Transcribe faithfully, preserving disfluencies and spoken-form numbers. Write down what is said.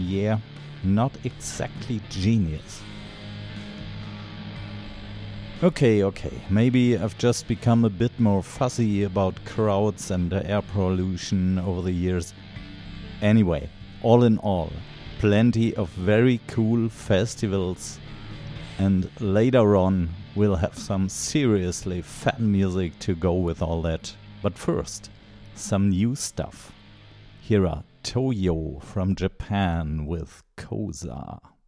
Yeah, not exactly genius. Okay, okay, maybe I've just become a bit more fussy about crowds and air pollution over the years. Anyway, all in all, plenty of very cool festivals, and later on we'll have some seriously fun music to go with all that. But first, some new stuff. Here are Toyo from Japan with Koza.